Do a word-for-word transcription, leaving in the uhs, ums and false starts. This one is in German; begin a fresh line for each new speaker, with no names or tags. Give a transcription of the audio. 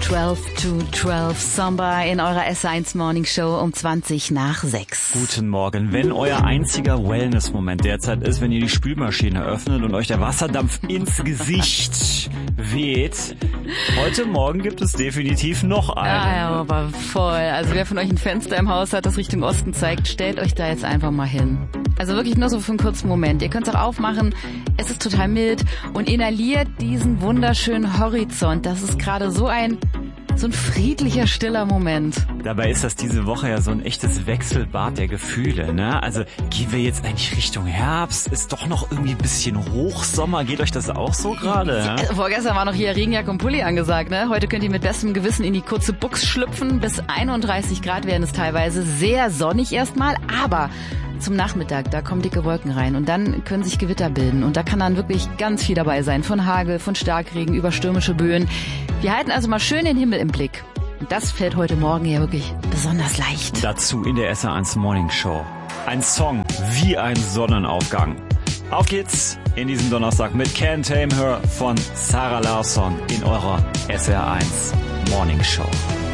zwölf to zwölf, Samba in eurer S eins Morning Show um zwanzig nach sechs.
Guten Morgen. Wenn euer einziger Wellness-Moment derzeit ist, wenn ihr die Spülmaschine öffnet und euch der Wasserdampf ins Gesicht weht, heute Morgen gibt es definitiv noch einen.
Ja, ja, aber voll. Also wer von euch ein Fenster im Haus hat, das Richtung Osten zeigt, stellt euch da jetzt einfach mal hin. Also wirklich nur so für einen kurzen Moment. Ihr könnt es auch aufmachen. Es ist total mild und inhaliert diesen wunderschönen Horizont. Das ist gerade so ein so ein friedlicher, stiller Moment.
Dabei ist das diese Woche ja so ein echtes Wechselbad der Gefühle, ne? Also gehen wir jetzt eigentlich Richtung Herbst? Ist doch noch irgendwie ein bisschen Hochsommer? Geht euch das auch so gerade? Ja?
Vorgestern war noch hier Regenjacke und Pulli angesagt, ne? Heute könnt ihr mit bestem Gewissen in die kurze Buchs schlüpfen. Bis einunddreißig Grad werden es teilweise. Sehr sonnig erstmal, aber zum Nachmittag, da kommen dicke Wolken rein und dann können sich Gewitter bilden und da kann dann wirklich ganz viel dabei sein. Von Hagel, von Starkregen über stürmische Böen. Wir halten also mal schön den Himmel im Blick. Und das fällt heute Morgen ja wirklich besonders leicht.
Dazu in der S R eins Morning Show. Ein Song wie ein Sonnenaufgang. Auf geht's in diesem Donnerstag mit Can't Tame Her von Sarah Larsson in eurer S R eins Morning Show.